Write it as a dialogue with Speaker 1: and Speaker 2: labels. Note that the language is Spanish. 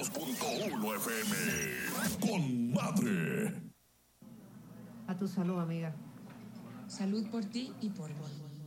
Speaker 1: 92.1 FM. Con madre.
Speaker 2: A tu salud, amiga.
Speaker 3: Salud por ti y por mí.